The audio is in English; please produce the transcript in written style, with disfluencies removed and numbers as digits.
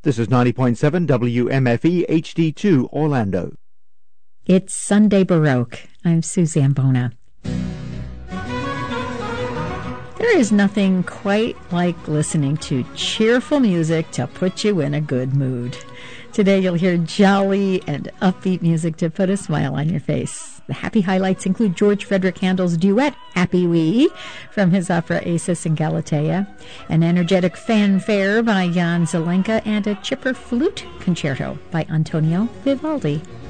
This is 90.7 WMFE HD2 Orlando. It's Sunday Baroque. I'm Suzanne Bona. There is nothing quite like listening to cheerful music to put you in a good mood. Today you'll hear jolly and upbeat music to put a smile on your face. The happy highlights include George Frederick Handel's duet, Happy Wee, from his opera Acis and Galatea, an energetic fanfare by Jan Zelenka, and a chipper flute concerto by Antonio Vivaldi.